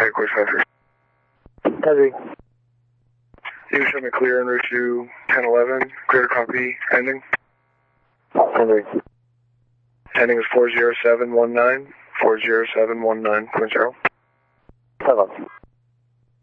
Course 53. 10-3. You show me clear en route to 1011. Clear to copy. Ending. 10-3. Ending is 40719. 40719.0. 7.